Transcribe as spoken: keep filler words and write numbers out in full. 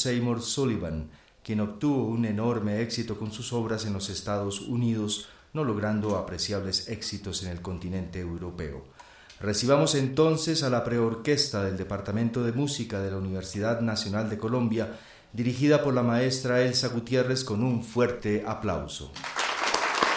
Seymour Sullivan, quien obtuvo un enorme éxito con sus obras en los Estados Unidos, no logrando apreciables éxitos en el continente europeo. Recibamos entonces a la preorquesta del Departamento de Música de la Universidad Nacional de Colombia, dirigida por la maestra Elsa Gutiérrez, con un fuerte aplauso.